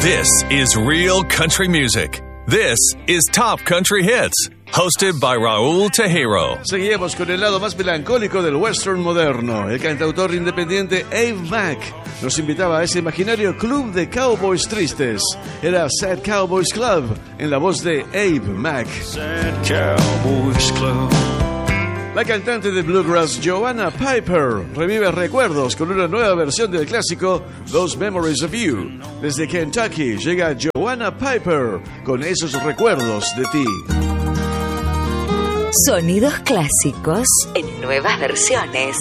This is real country music. This is Top Country Hits, hosted by Raúl Tejero. Seguimos con el lado más melancólico del western moderno. El cantautor independiente Abe Mack nos invitaba a ese imaginario club de cowboys tristes. Era Sad Cowboys Club, en la voz de Abe Mack. Sad Cowboys Club. La cantante de bluegrass Joanna Piper revive recuerdos con una nueva versión del clásico Those Memories of You. Desde Kentucky llega Joanna Piper con esos recuerdos de ti. Sonidos clásicos en nuevas versiones.